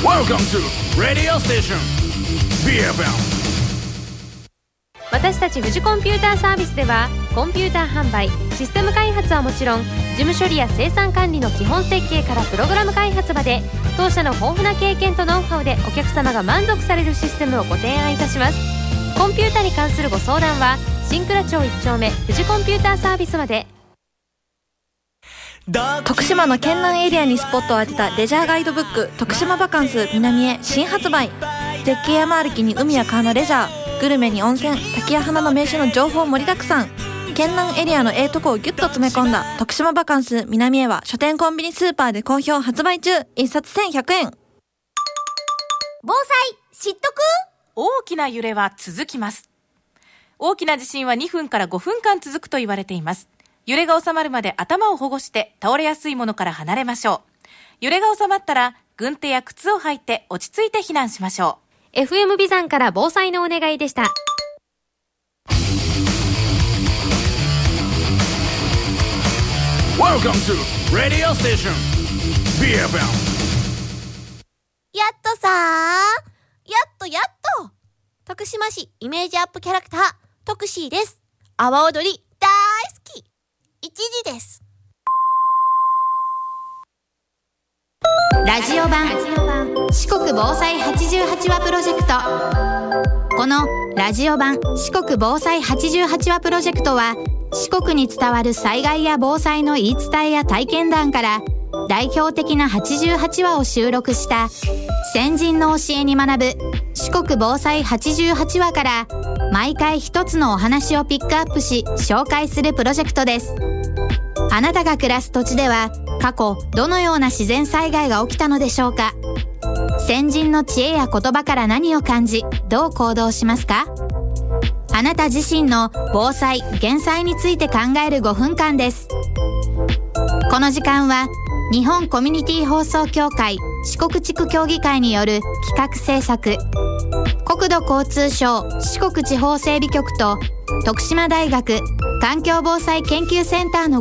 Welcome to Radio Station BFM。 私たち富士コンピューターサービスではコンピューター販売、システム開発はもちろん、事務処理や生産管理の基本設計からプログラム開発まで、当社の豊富な経験とノウハウでお客様が満足されるシステムをご提案いたします。コンピュータに関するご相談は新倉町1丁目富士コンピューターサービスまで。 徳島の県南エリアにスポットを当てたレジャーガイドブック、徳島バカンス南へ新発売。絶景山歩きに海や川のレジャー、グルメに温泉、滝や花の名所の情報盛りだくさん。県南エリアのとこをギュッと詰め込んだ徳島バカンス南へは書店コンビニスーパーで好評発売中。1冊1100円。 防災知っとく？ 大きな揺れは続きます。大きな地震は2分から5分間続くと言われています。揺れが収まるまで頭を保護して倒れやすいものから離れましょう。揺れが収まったら軍手や靴を履いて落ち着いて避難しましょう。 FM ビザンから防災のお願いでした。 Welcome to Radio Station BFM。 やっとさー、やっと徳島市イメージアップキャラクタートクシーです。阿波踊り大好き、1時です。 ラジオ版四国防災88話プロジェクト。このラジオ版四国防災88話プロジェクトは、四国に伝わる災害や防災の言い伝えや体験談から代表的な88話を収録した先人の教えに学ぶ四国防災88話から、毎回一つのお話をピックアップし紹介するプロジェクトです。あなたが暮らす土地では過去どのような自然災害が起きたのでしょうか。先人の知恵や言葉から何を感じ、どう行動しますか。あなた自身の防災・減災について考える5分間です。この時間は日本コミュニティ放送協会四国地区協議会による企画制作、国土交通省四国地方整備局と徳島大学環境防災研究センターの